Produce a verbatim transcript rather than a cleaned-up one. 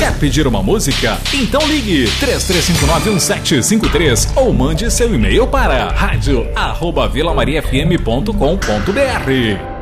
Quer pedir uma música? Então ligue três três cinco nove um sete cinco três ou mande seu e-mail para rádio arroba vila maria f m ponto com ponto b r.